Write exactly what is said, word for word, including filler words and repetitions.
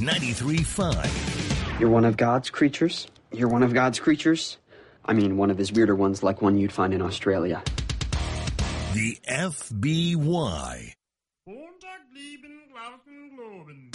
ninety-three point five. You're one of God's creatures? You're one of God's creatures? I mean, one of his weirder ones like one you'd find in Australia. The F B Y. Montag, lieben, glauben, globen.